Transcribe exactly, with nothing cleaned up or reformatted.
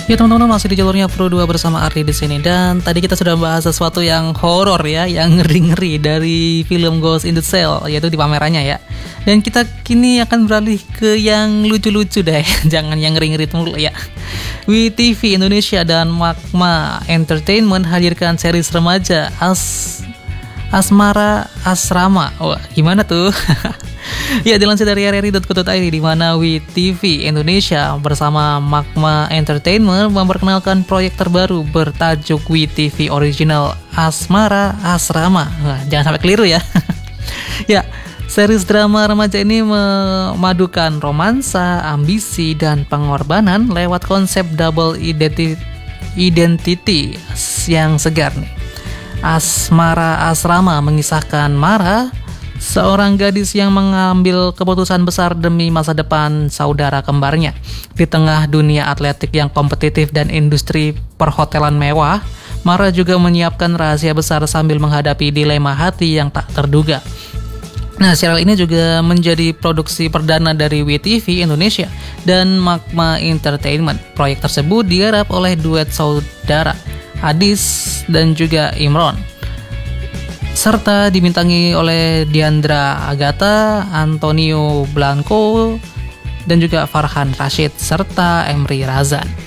Ya teman-teman, masih di jalurnya Pro dua bersama Ardi di sini. Dan tadi kita sudah bahas sesuatu yang horor ya, yang ngeri-ngeri dari film Ghost in the Shell, yaitu di pamerannya ya. Dan kita kini akan beralih ke yang lucu-lucu deh, jangan yang ngeri-ngeri mulu ya. W T V Indonesia dan Magma Entertainment hadirkan series remaja As Asmara Asrama. Wah, gimana tuh? Ya, dilansir dari r r i dot co dot i d, di mana W T V Indonesia bersama Magma Entertainment memperkenalkan proyek terbaru bertajuk W T V Original Asmara Asrama. Wah, jangan sampai keliru ya. Ya, series drama remaja ini memadukan romansa, ambisi, dan pengorbanan lewat konsep double identity, identity yang segar nih. Asmara Asrama mengisahkan Mara, seorang gadis yang mengambil keputusan besar demi masa depan saudara kembarnya. Di tengah dunia atletik yang kompetitif dan industri perhotelan mewah, Mara juga menyiapkan rahasia besar sambil menghadapi dilema hati yang tak terduga. Nah, serial ini juga menjadi produksi perdana dari W T V Indonesia dan Magma Entertainment. Proyek tersebut digarap oleh duet saudara Adis dan juga Imron, serta dibintangi oleh Diandra Agatha, Antonio Blanco, dan juga Farhan Rashid, serta Emry Razan.